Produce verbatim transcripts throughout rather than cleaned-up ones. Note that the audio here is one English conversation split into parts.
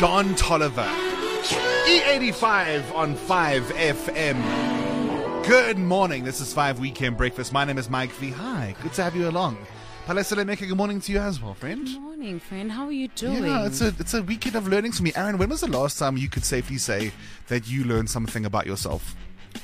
Don Toliver. E eighty-five on five F M. Good morning. This is five Weekend Breakfast. My name is Mike V. Hi. Good to have you along. Palasalemeka, good morning to you as well, friend. Good morning, friend. How are you doing? Yeah, it's a it's a weekend of learning for me. Aaron, when was the last time you could safely say that you learned something about yourself?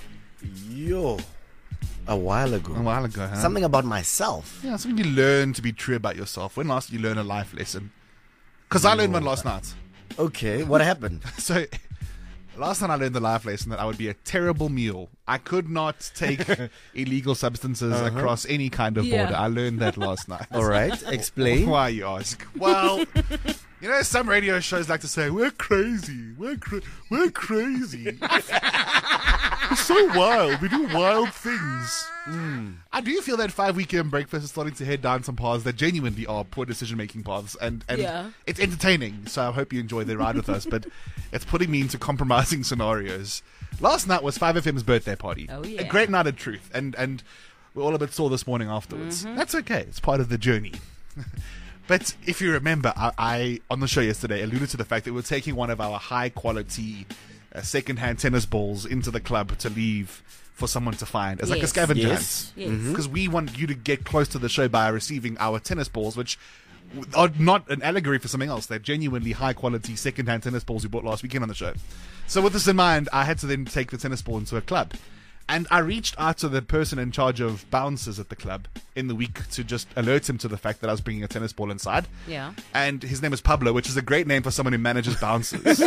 Yo, a while ago. A while ago, huh? Something about myself. Yeah, something you learned to be true about yourself. When last did you learn a life lesson? Because I learned one last night. Okay, what happened? So, last time I learned the life lesson that I would be a terrible mule. I could not take illegal substances uh-huh. across any kind of Yeah. border. I learned that last night. All right, explain. Why, you ask? Well, you know, some radio shows like to say, we're crazy. We're, cra- we're crazy. We're so wild. We do wild things. Mm. I do feel that five Weekend Breakfast is starting to head down some paths that genuinely are poor decision-making paths. And, and Yeah. it's entertaining, so I hope you enjoy the ride with us. But it's putting me into compromising scenarios. Last night was five F M's birthday party. Oh, yeah. A great night of truth. And, and we're all a bit sore this morning afterwards. Mm-hmm. That's okay. It's part of the journey. But if you remember, I, I, on the show yesterday, alluded to the fact that we're taking one of our high-quality uh, second-hand tennis balls into the club to leave for someone to find. It's like a Yes. scavenger Yes. hunt. Yes. Because we want you to get close to the show by receiving our tennis balls, which are not an allegory for something else. They're genuinely high-quality second-hand tennis balls we bought last weekend on the show. So with this in mind, I had to then take the tennis ball into a club. And I reached out to the person in charge of bouncers at the club in the week to just alert him to the fact that I was bringing a tennis ball inside. Yeah. And his name is Pablo, which is a great name for someone who manages bouncers. if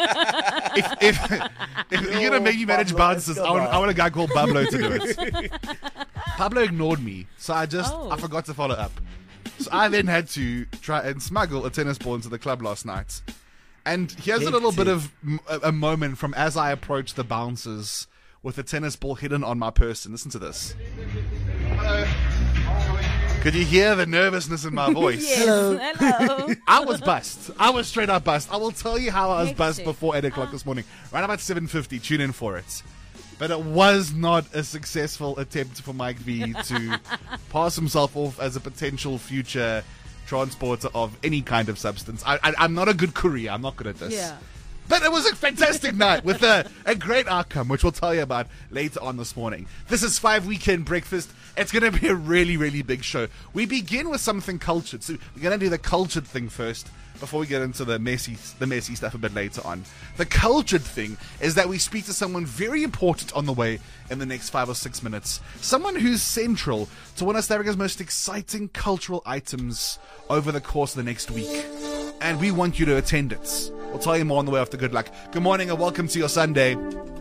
if, if you're going to make me manage Pablo bouncers, I want, I want a guy called Pablo to do it. Pablo ignored me, so I just, Oh. I forgot to follow up. So I then had to try and smuggle a tennis ball into the club last night. And here's a little bit of m- a, a moment from as I approached the bouncers with a tennis ball hidden on my person. Listen to this. Hello. Could you hear the nervousness in my voice? Yes. Hello. I was bust. I was straight up bust. I will tell you how I was bust Hectic. before eight o'clock this morning. Right about seven fifty. Tune in for it. But it was not a successful attempt for Mike V to pass himself off as a potential future transporter of any kind of substance. I, I, I'm not a good courier. I'm not good at this. Yeah. But it was a fantastic night with a, a great outcome, which we'll tell you about later on this morning. This is five Weekend Breakfast. It's going to be a really, really big show. We begin with something cultured. So we're going to do the cultured thing first before we get into the messy, the messy stuff a bit later on. The cultured thing is that we speak to someone very important on the way in the next five or six minutes. Someone who's central to one of South Africa's most exciting cultural items over the course of the next week. And we want you to attend it. We'll tell you more on the way after good luck. Good morning and welcome to your Sunday.